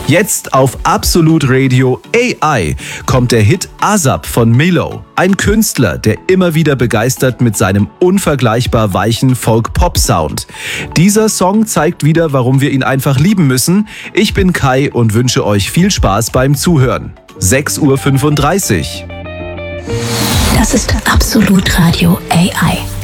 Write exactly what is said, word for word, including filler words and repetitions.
Jetzt auf Absolut Radio A I kommt der Hit ASAP von Milo. Ein Künstler, der immer wieder begeistert mit seinem unvergleichbar weichen Folk-Pop-Sound. Dieser Song zeigt wieder, warum wir ihn einfach lieben müssen. Ich bin Kai und wünsche euch viel Spaß beim Zuhören. sechs Uhr fünfunddreißig. Das ist Absolut Radio A I.